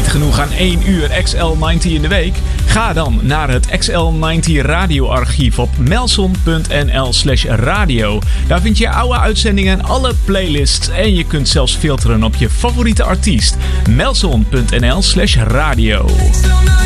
niet genoeg aan 1 uur XL90 in de week? Ga dan naar het XL90 radioarchief op melson.nl/radio. Daar vind je oude uitzendingen en alle playlists. En je kunt zelfs filteren op je favoriete artiest. melson.nl/radio.